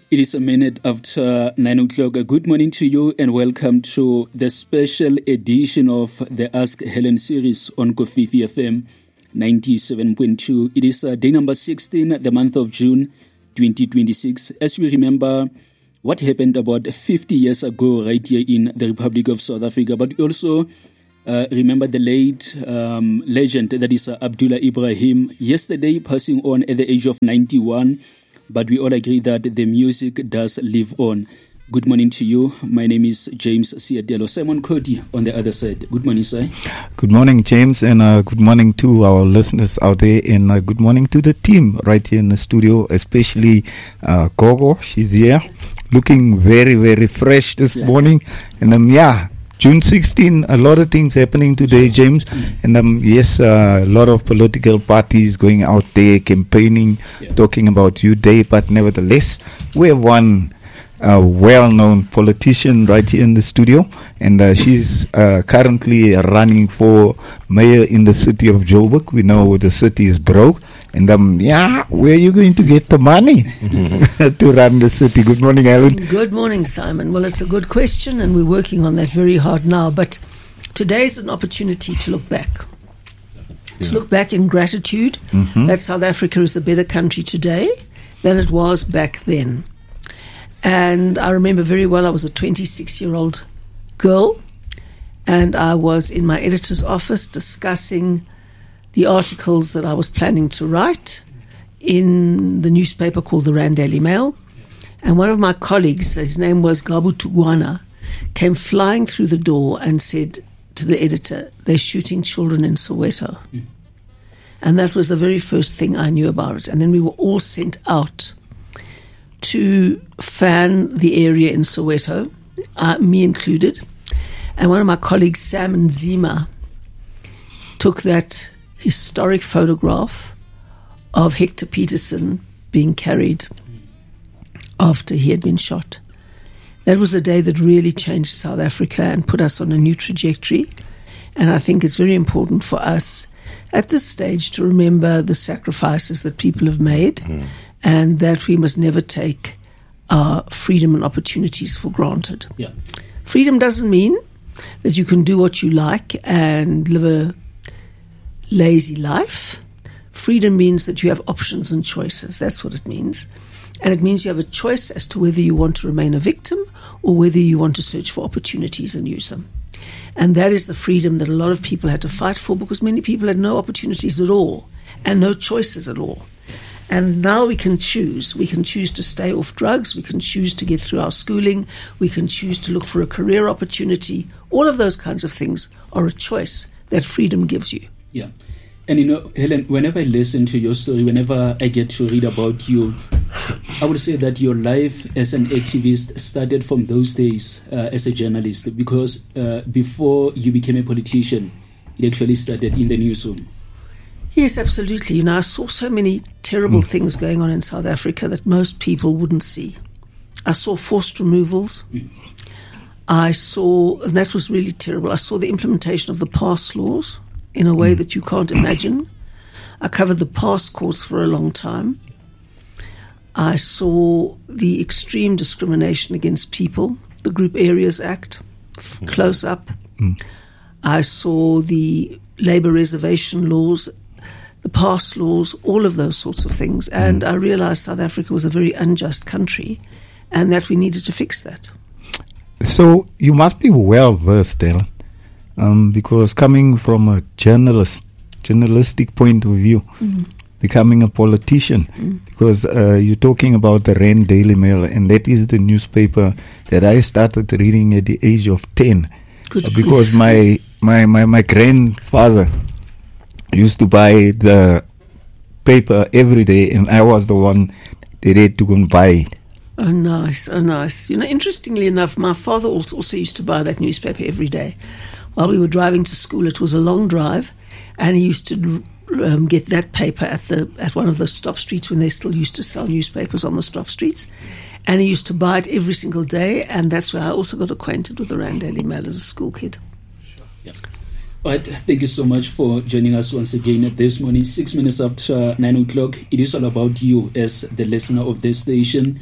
It is a minute after 9 o'clock. Good morning to you and welcome to the special edition of the Ask Helen series on Kofifi FM 97.2. It is day number 16, the month of June 2026. As we remember what happened about 50 years ago right here in the Republic of South Africa, but we also remember the late legend that is Abdullah Ibrahim, yesterday passing on at the age of 91. But we all agree that the music does live on. Good morning to you. My name is James Siadelo. Simon Cody on the other side. Good morning, sir. Good morning, James, and good morning to our listeners out there, and good morning to the team right here in the studio, especially Gogo. She's here, looking very, very fresh this morning. And June 16, a lot of things happening today, James. And yes, a lot of political parties going out there campaigning, talking about Youth Day. But nevertheless, we have one well-known politician right here in the studio. And she's currently running for mayor in the city of Joburg. We know the city is broke. And where are you going to get the money to run the city? Good morning, Helen. Good morning, Simon. Well, it's a good question, and we're working on that very hard now. But today's an opportunity to look back. To look back in gratitude that South Africa is a better country today than it was back then. And I remember very well, I was a 26-year-old girl, and I was in my editor's office discussing the articles that I was planning to write in the newspaper called the Rand Daily Mail. And one of my colleagues, his name was Gabu Tugwana, came flying through the door and said to the editor, "They're shooting children in Soweto." And that was the very first thing I knew about it. And then we were all sent out to fan the area in Soweto, me included. And one of my colleagues, Sam Nzima, took that historic photograph of Hector Peterson being carried after he had been shot. That was a day that really changed South Africa and put us on a new trajectory. And I think it's very important for us at this stage to remember the sacrifices that people have made and that we must never take our freedom and opportunities for granted. Yeah. Freedom doesn't mean that you can do what you like and live a lazy life. Freedom means that you have options and choices. That's what it means. And it means you have a choice as to whether you want to remain a victim or whether you want to search for opportunities and use them. And that is the freedom that a lot of people had to fight for, because many people had no opportunities at all and no choices at all. And now we can choose. We can choose to stay off drugs. We can choose to get through our schooling. We can choose to look for a career opportunity. All of those kinds of things are a choice that freedom gives you. Yeah. And Helen, whenever I listen to your story, whenever I get to read about you, I would say that your life as an activist started from those days as a journalist, because before you became a politician, it actually started in the newsroom. Yes, absolutely. I saw so many terrible things going on in South Africa that most people wouldn't see. I saw forced removals. I saw, and that was really terrible, I saw the implementation of the pass laws in a way that you can't imagine. I covered the pass courts for a long time. I saw the extreme discrimination against people, the Group Areas Act, close up. I saw the labour reservation laws, the pass laws, all of those sorts of things. And I realized South Africa was a very unjust country and that we needed to fix that. So you must be well versed, Ellen, because coming from a journalistic point of view, becoming a politician, because you're talking about the Rand Daily Mail, and that is the newspaper that I started reading at the age of 10. Because my grandfather used to buy the paper every day, and I was the one that had to go and buy it. Oh, nice, oh, nice. Interestingly enough, my father also used to buy that newspaper every day. While we were driving to school, it was a long drive, and he used to get that paper at one of the stop streets when they still used to sell newspapers on the stop streets. And he used to buy it every single day, and that's where I also got acquainted with the Rand Daily Mail as a school kid. Yeah. All right, thank you so much for joining us once again this morning, 6 minutes after 9 o'clock. It is all about you as the listener of this station.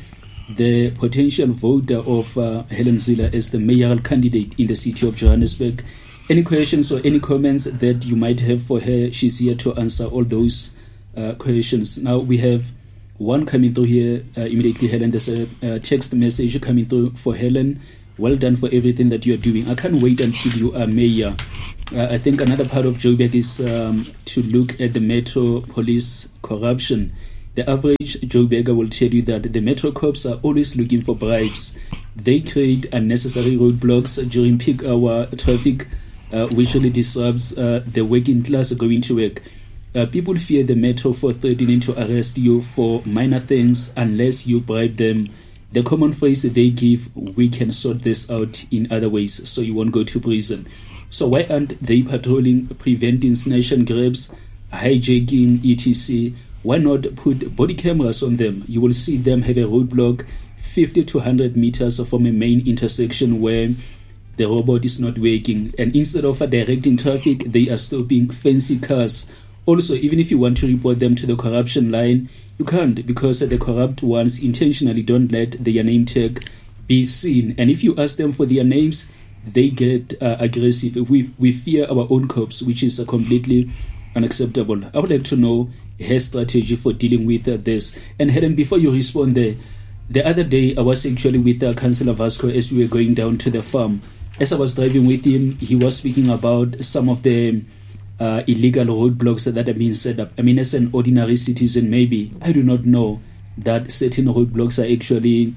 the potential voter of Helen Zille as the mayoral candidate in the city of Johannesburg. Any questions or any comments that you might have for her? She's here to answer all those questions. Now we have one coming through here immediately, Helen. There's a text message coming through for Helen. Well done for everything that you are doing. I can't wait until you are mayor. I think another part of Joburg is to look at the Metro Police corruption. The average Joburger will tell you that the Metro cops are always looking for bribes. They create unnecessary roadblocks during peak hour traffic, which really disrupts the working class going to work. People fear the Metro for threatening to arrest you for minor things unless you bribe them. The common phrase they give, we can sort this out in other ways, so you won't go to prison. So why aren't they patrolling, preventing snatch and grabs, hijacking, etc.? Why not put body cameras on them? You will see them have a roadblock 50 to 100 meters from a main intersection where the robot is not working. And instead of directing traffic, they are stopping fancy cars. Also, even if you want to report them to the corruption line, you can't, because the corrupt ones intentionally don't let their name tag be seen. And if you ask them for their names, they get aggressive. We fear our own cops, which is completely unacceptable. I would like to know her strategy for dealing with this. And Helen, before you respond there, the other day I was actually with Councillor Vasco as we were going down to the farm. As I was driving with him, he was speaking about some of the illegal roadblocks that are being set up. I mean, as an ordinary citizen, maybe I do not know that certain roadblocks are actually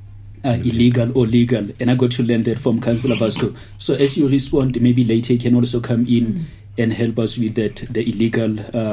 illegal or legal, and I got to learn that from Councillor Vasco. So as you respond, maybe later you can also come in and help us with that, the illegal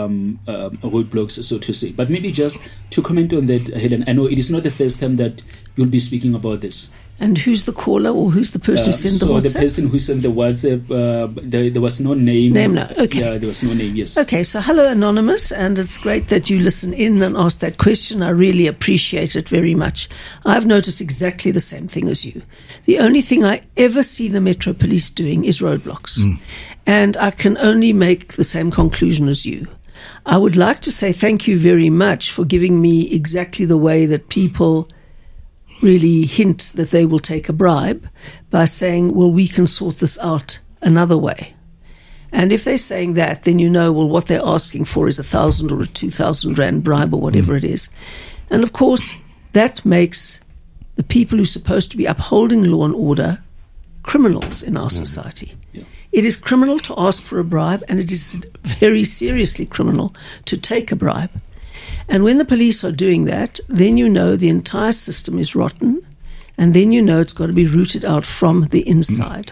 roadblocks, so to say. But maybe just to comment on that, Helen, I know it is not the first time that you'll be speaking about this. And who's the caller, or who's the person who sent the WhatsApp? So the person who sent the WhatsApp, there was no name. Name, no. Okay. Yeah, there was no name, yes. Okay, so hello, Anonymous, and it's great that you listen in and ask that question. I really appreciate it very much. I've noticed exactly the same thing as you. The only thing I ever see the Metro Police doing is roadblocks. And I can only make the same conclusion as you. I would like to say thank you very much for giving me exactly the way that people really hint that they will take a bribe by saying, well, we can sort this out another way. And if they're saying that, then you know, well, what they're asking for is 1,000 or a 2,000 rand bribe or whatever it is. And of course, that makes the people who are supposed to be upholding law and order criminals in our society. Yeah. It is criminal to ask for a bribe, and it is very seriously criminal to take a bribe. And when the police are doing that, then you know the entire system is rotten, and then you know it's got to be rooted out from the inside.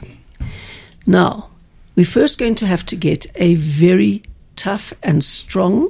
Now, we're first going to have to get a very tough and strong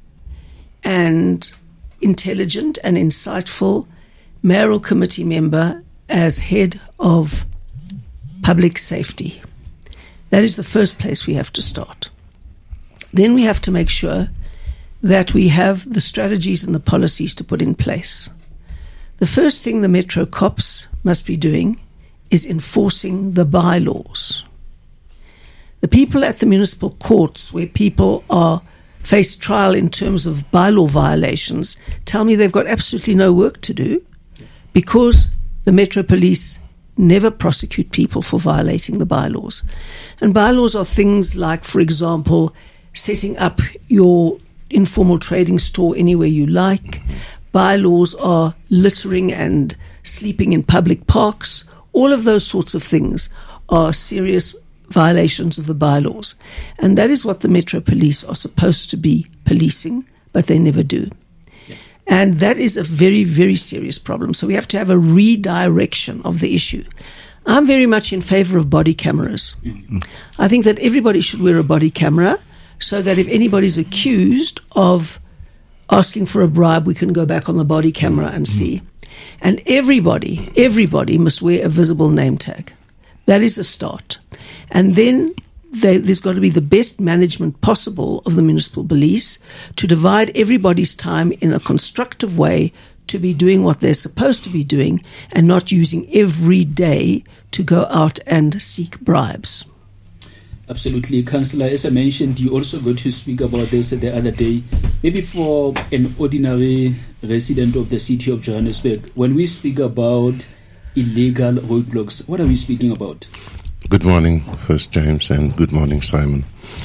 and intelligent and insightful mayoral committee member as head of public safety. That is the first place we have to start. Then we have to make sure that we have the strategies and the policies to put in place. The first thing the Metro cops must be doing is enforcing the bylaws. The people at the municipal courts, where people are face trial in terms of bylaw violations, tell me they've got absolutely no work to do because the Metro Police never prosecute people for violating the bylaws. And bylaws are things like, for example, setting up your informal trading store anywhere you like. Bylaws are littering and sleeping in public parks. All of those sorts of things are serious violations of the bylaws. And that is what the Metro Police are supposed to be policing, but they never do. And that is a very, very serious problem. So we have to have a redirection of the issue. I'm very much in favor of body cameras. I think that everybody should wear a body camera so that if anybody's accused of asking for a bribe, we can go back on the body camera and see. And everybody must wear a visible name tag. That is a start. And then there's got to be the best management possible of the municipal police to divide everybody's time in a constructive way to be doing what they're supposed to be doing and not using every day to go out and seek bribes. Absolutely. Councillor, as I mentioned, you also got to speak about this the other day Maybe for an ordinary resident of the city of Johannesburg, when we speak about illegal roadblocks, what are we speaking about? Good morning, first James, and good morning, Simon.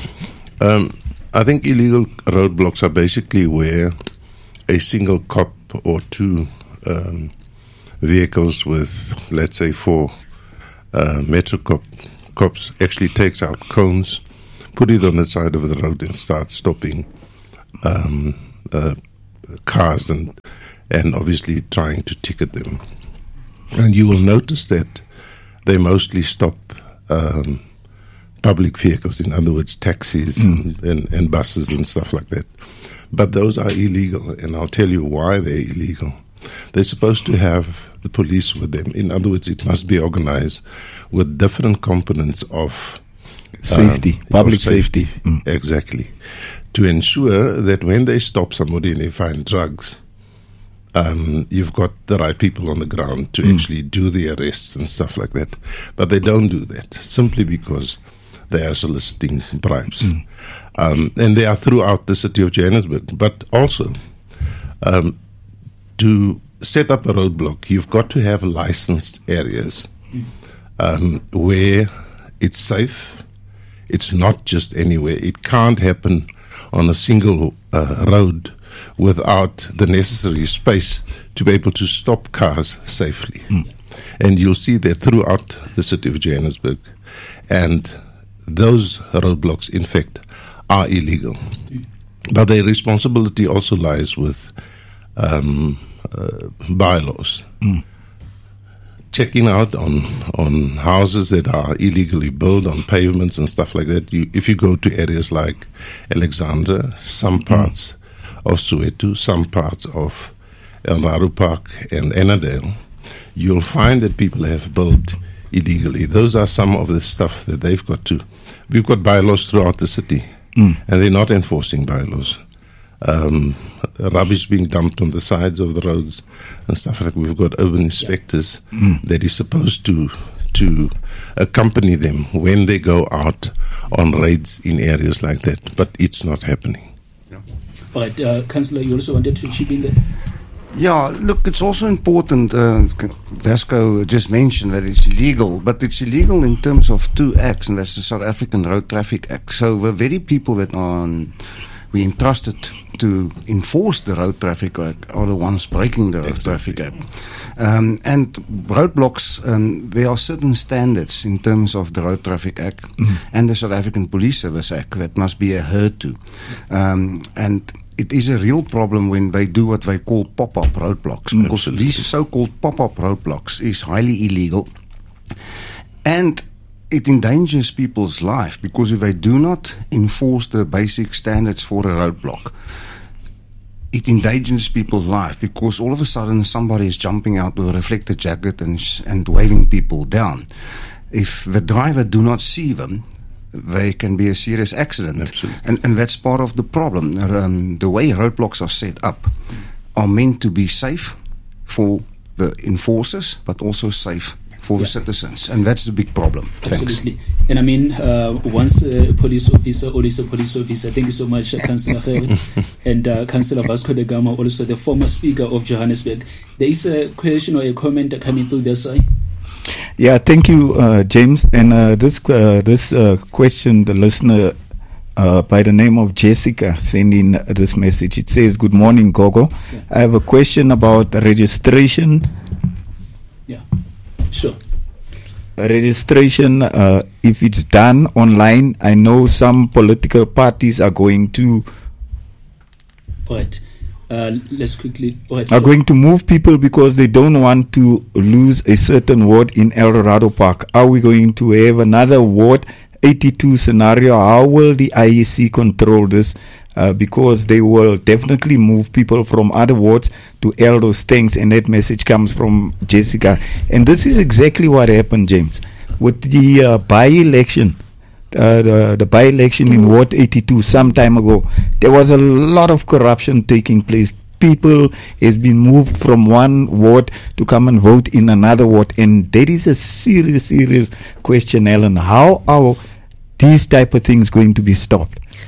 I think illegal roadblocks are basically where a single cop or two vehicles with, let's say, 4 Metro cops actually takes out cones, put it on the side of the road and start stopping cars and obviously trying to ticket them. And you will notice that they mostly stop public vehicles, in other words, taxis and buses and stuff like that. But those are illegal, and I'll tell you why they're illegal. They're supposed to have the police with them. In other words, it must be organized with different components of safety, public safety. Exactly. To ensure that when they stop somebody and they find drugs, you've got the right people on the ground to actually do the arrests and stuff like that. But they don't do that simply because they are soliciting bribes. And they are throughout the city of Johannesburg. But also, to set up a roadblock, you've got to have licensed areas where it's safe. It's not just anywhere. It can't happen on a single road without the necessary space to be able to stop cars safely. And you'll see that throughout the city of Johannesburg. And those roadblocks, in fact, are illegal. But their responsibility also lies with bylaws. Checking out on houses that are illegally built on pavements and stuff like that. If you go to areas like Alexandra, some parts of Soweto, some parts of El Rado Park and Ennerdale, you'll find that people have built illegally. Those are some of the stuff that they've got to. We've got bylaws throughout the city, and they're not enforcing bylaws. Rubbish being dumped on the sides of the roads and stuff like that. We've got urban inspectors that is supposed to accompany them when they go out on raids in areas like that, but it's not happening. All right, Councillor, you also wanted to chip in there? Yeah, look, it's also important, Vasco just mentioned that it's illegal, but it's illegal in terms of 2 acts, and that's the South African Road Traffic Act. So the very people that we entrusted to enforce the Road Traffic Act are the ones breaking the Road Traffic Act. And roadblocks, there are certain standards in terms of the Road Traffic Act and the South African Police Service Act that must be adhered to. And it is a real problem when they do what they call pop-up roadblocks, because these so-called pop-up roadblocks is highly illegal, and it endangers people's life, because if they do not enforce the basic standards for a roadblock, it endangers people's life, because all of a sudden somebody is jumping out with a reflector jacket and waving people down. If the driver do not see them, there can be a serious accident. Absolutely. And that's part of the problem. The way roadblocks are set up are meant to be safe for the enforcers, but also safe for the citizens. And that's the big problem. Absolutely. Thanks. And I mean, once a police officer, always a police officer. Thank you so much, Councillor Khere. And Councillor Vasco da Gama, also the former Speaker of Johannesburg. There is a question or a comment coming through their side. Yeah, thank you, James. And this question, the listener by the name of Jessica sent in this message. It says, "Good morning, Gogo. Yeah. I have a question about registration." Yeah, sure. Registration, if it's done online, I know some political parties are going to... Right. Let's quickly... going to move people because they don't want to lose a certain ward in El Rado Park. Are we going to have another ward 82 scenario? How will the IEC control this? Because they will definitely move people from other wards to those things, and that message comes from Jessica. And this is exactly what happened, James, with the by-election. The by-election in Ward 82 some time ago. There was a lot of corruption taking place. People has been moved from one ward to come and vote in another ward, and that is a serious question, Ellen. How are these type of things going to be stopped?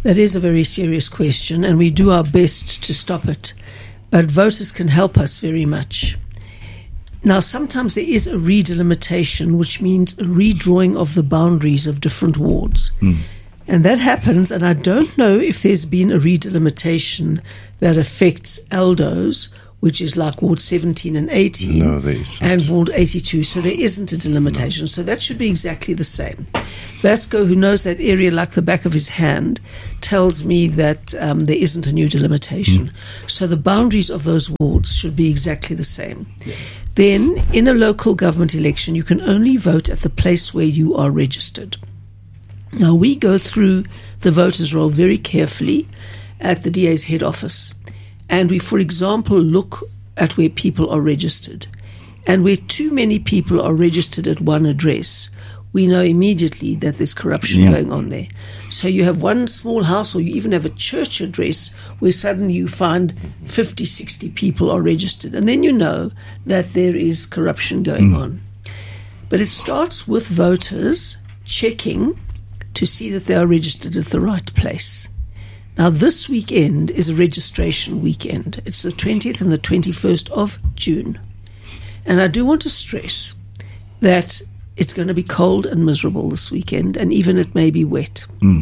That is a very serious question, and we do our best to stop it. But voters can help us very much. Now, sometimes there is a redelimitation, which means a redrawing of the boundaries of different wards. And that happens, and I don't know if there's been a redelimitation that affects Eldos, which is like Ward 17 and 18. No, there isn't. And Ward 82, so there isn't a delimitation. No. So that should be exactly the same. Vasco, who knows that area like the back of his hand, tells me that there isn't a new delimitation. So the boundaries of those wards should be exactly the same. Yeah. Then, in a local government election, you can only vote at the place where you are registered. Now, we go through the voters' roll very carefully at the DA's head office. And we, for example, look at where people are registered. And where too many people are registered at one address, we know immediately that there's corruption going on there. So you have one small house, or you even have a church address where suddenly you find 50, 60 people are registered. And then you know that there is corruption going on. But it starts with voters checking to see that they are registered at the right place. Now, this weekend is a registration weekend. It's the 20th and the 21st of June. And I do want to stress that it's going to be cold and miserable this weekend, and even it may be wet.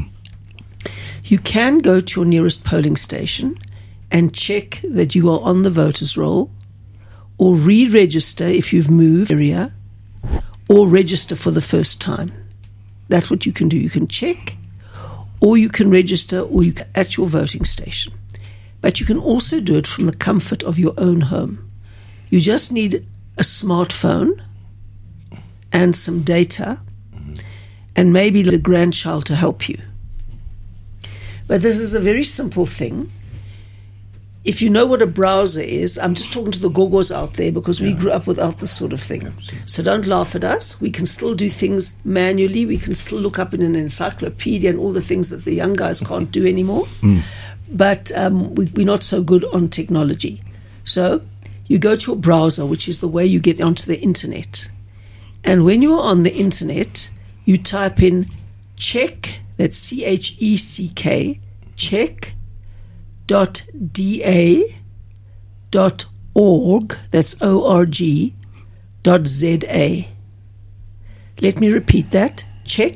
You can go to your nearest polling station and check that you are on the voters' roll, or re-register if you've moved area, or register for the first time. That's what you can do. You can check, or you can register, or you can at your voting station. But you can also do it from the comfort of your own home. You just need a smartphone and some data, and maybe a grandchild to help you. But this is a very simple thing. If you know what a browser is, I'm just talking to the gogos out there because we grew up without this sort of thing. So don't laugh at us. We can still do things manually. We can still look up in an encyclopedia and all the things that the young guys can't do anymore. But we're not so good on technology. So you go to your browser, which is the way you get onto the internet. And when you're on the internet, you type in check, that's CHECK, check.da.org, that's org.za. Let me repeat that,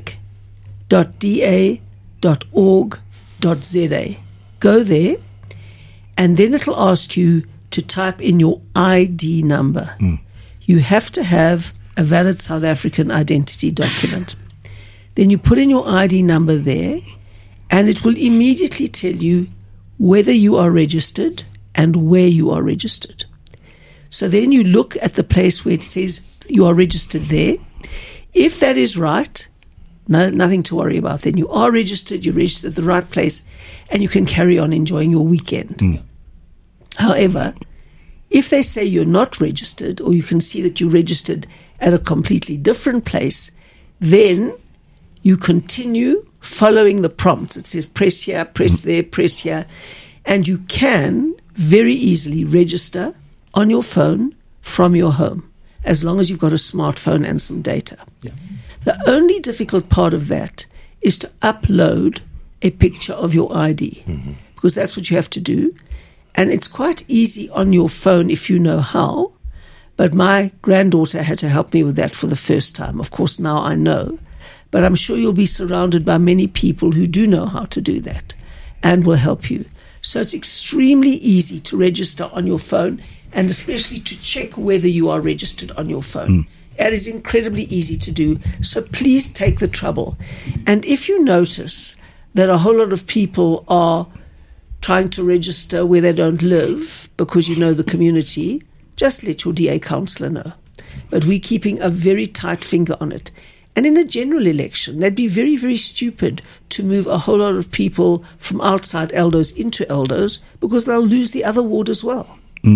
check.da.org.za. Go there, and then it'll ask you to type in your ID number. You have to have a valid South African identity document. Then you put in your ID number there, and it will immediately tell you whether you are registered and where you are registered. So then you look at the place where it says you are registered there. If that is right, nothing to worry about. Then you are registered, you're registered at the right place, and you can carry on enjoying your weekend. However, if they say you're not registered, or you can see that you're registered at a completely different place, then you continue following the prompts. It says press here, press there, press here, and you can very easily register on your phone from your home, as long as you've got a smartphone and some data. The only difficult part of that is to upload a picture of your ID, because that's what you have to do. And it's quite easy on your phone if you know how, but my granddaughter had to help me with that for the first time. Of course, now I know. But I'm sure you'll be surrounded by many people who do know how to do that and will help you. So it's extremely easy to register on your phone, and especially to check whether you are registered on your phone. It is incredibly easy to do. So please take the trouble. And if you notice that a whole lot of people are trying to register where they don't live because you know the community, just let your DA councillor know. But we're keeping a very tight finger on it. And in a general election, that'd be very, very stupid to move a whole lot of people from outside Eldos into Eldos, because they'll lose the other ward as well.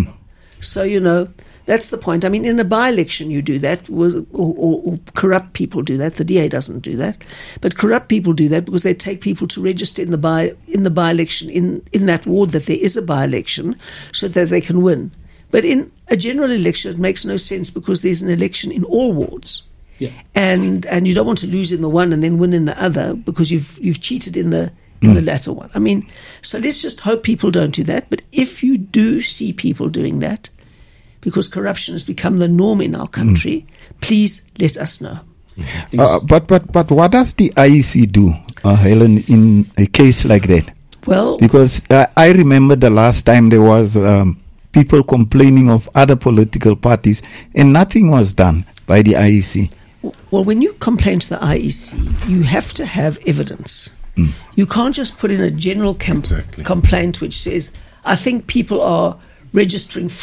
So, you know, that's the point. I mean, in a by-election you do that, or corrupt people do that. The DA doesn't do that. But corrupt people do that because they take people to register in the by-election in that ward that there is a by-election, so that they can win. But in a general election, it makes no sense, because there's an election in all wards. And you don't want to lose in the one and then win in the other, because you've cheated in the in the latter one. I mean, so let's just hope people don't do that. But if you do see people doing that, because corruption has become the norm in our country, please let us know. But what does the IEC do, Helen, in a case like that? Well, because I remember the last time there was people complaining of other political parties, and nothing was done by the IEC. Well, when you complain to the IEC, you have to have evidence. You can't just put in a general complaint which says, I think people are registering